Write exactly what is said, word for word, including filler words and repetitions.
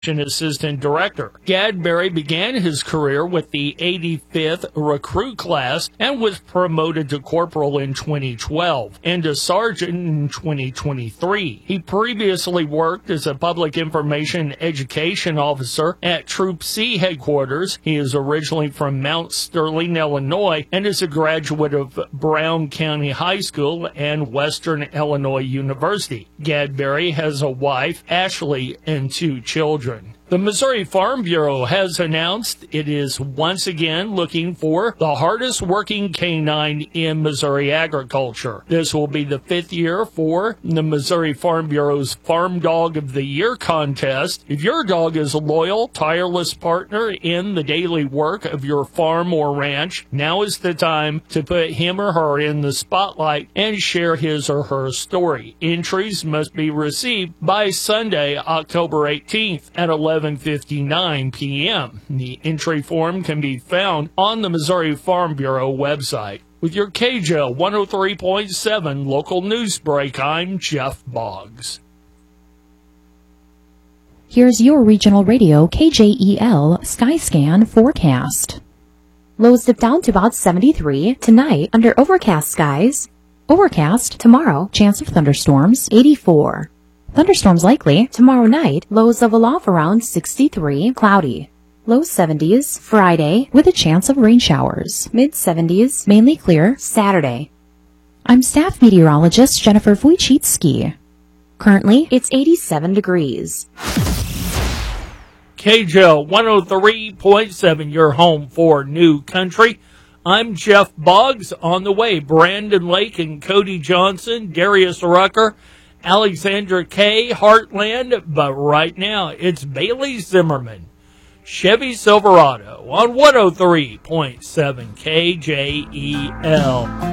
Assistant Director. Gadberry began his career with the eighty-fifth Recruit Class and was promoted to Corporal in twenty twelve and to Sergeant in twenty twenty-three. He previously worked as a Public Information Education Officer at Troop C Headquarters. He is originally from Mount Sterling, Illinois, and is a graduate of Brown County High School and Western Illinois University. Gadberry has a wife, Ashley, and two children. The Missouri Farm Bureau has announced it is once again looking for the hardest working canine in Missouri agriculture. This will be the fifth year for the Missouri Farm Bureau's Farm Dog of the Year contest. If your dog is a loyal, tireless partner in the daily work of your farm or ranch, now is the time to put him or her in the spotlight and share his or her story. Entries must be received by Sunday, October eighteenth at eleven fifty-nine p.m. The entry form can be found on the Missouri Farm Bureau website. With your K J L one oh three point seven local news break, I'm Jeff Boggs. Here's your regional radio K J E L Skyscan forecast. Lows dip down to about seventy-three tonight under overcast skies. Overcast tomorrow, chance of thunderstorms eighty-four. Thunderstorms likely tomorrow night, lows level off around sixty-three, cloudy. Low seventies Friday with a chance of rain showers. Mid seventies, mainly clear Saturday. I'm staff meteorologist Jennifer Wojcicki. Currently, it's eighty-seven degrees. K J L one oh three point seven, your home for new country. I'm Jeff Boggs. On the way, Brandon Lake and Cody Johnson, Darius Rucker, Alexandra K. Heartland, but right now it's Bailey Zimmerman. Chevy Silverado on one oh three point seven K J E L.